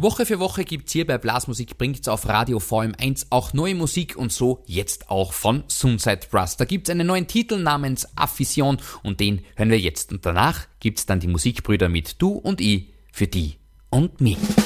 Woche für Woche gibt's hier bei Blasmusik bringt's auf Radio VM1 auch neue Musik und so jetzt auch von Sunside Brass. Da gibt's einen neuen Titel namens Affision und den hören wir jetzt. Und danach gibt's dann die Musikbrüder mit Du und Ich für die und mich.